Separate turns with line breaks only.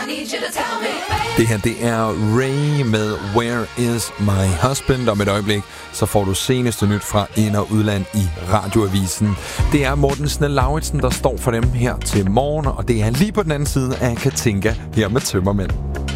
Det her, det er Ray med Where is my husband? Om et øjeblik, så får du seneste nyt fra ind- og udland i Radioavisen. Det er Morten Snell-Lauritsen, der står for dem her til morgen, og det er lige på den anden side af Katinka her med Tømmermænd.